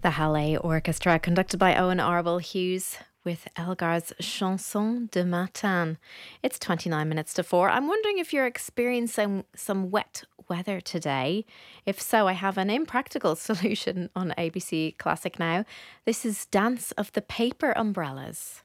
The Halle Orchestra, conducted by Owen Arble Hughes, with Elgar's Chanson de Matin. It's 29 minutes to 4. I'm wondering if you're experiencing some wet weather today. If so, I have an impractical solution on ABC Classic Now. This is Dance of the Paper Umbrellas.